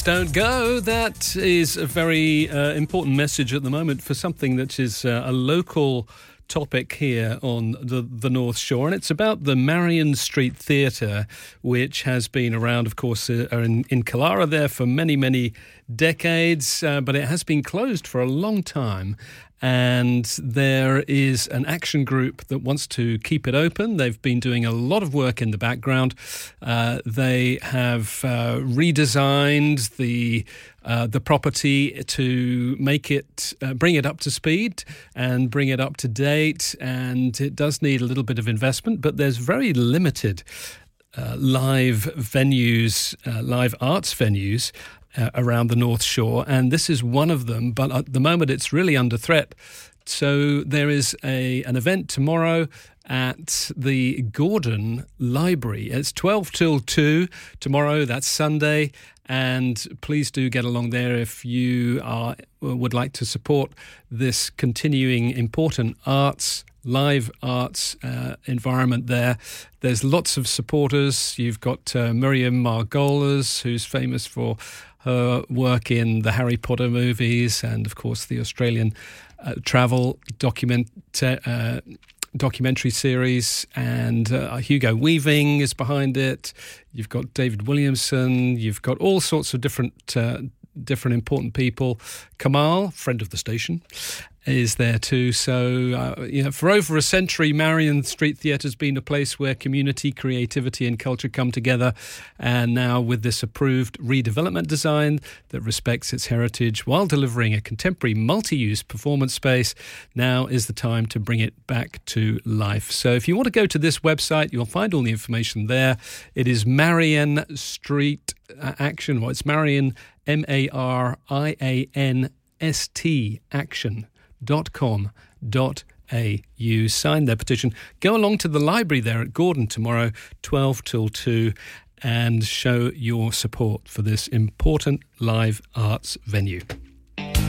Don't go. That is a very important message at the moment for something that is a local topic here on the North Shore, and it's about the Marion Street Theatre, which has been around, of course, in Killara there for many, many decades, but it has been closed for a long time. And there is an action group that wants to keep it open. They've been doing a lot of work in the background. They have redesigned the property to make it, bring it up to speed and bring it up to date. And it does need a little bit of investment, but there's very limited live venues, live arts venues around the North Shore, and this is one of them, but at the moment it's really under threat. So there is an event tomorrow at the Gordon Library. It's 12 till 2 tomorrow, that's Sunday, and please do get along there if you would like to support this continuing important live arts environment there. There's lots of supporters. You've got Miriam Margolis, who's famous for her work in the Harry Potter movies and, of course, the Australian travel documentary series. And Hugo Weaving is behind it. You've got David Williamson. You've got all sorts of different important people. Kamal, friend of the station, is there too. So, for over a century, Marion Street Theatre has been a place where community, creativity and culture come together. And now with this approved redevelopment design that respects its heritage while delivering a contemporary multi-use performance space, now is the time to bring it back to life. So if you want to go to this website, you'll find all the information there. It is Marion Street Action. Well, it's Marion, MARIANST action.com.au. Sign their petition. Go along to the library there at Gordon tomorrow, 12 till 2, and show your support for this important live arts venue.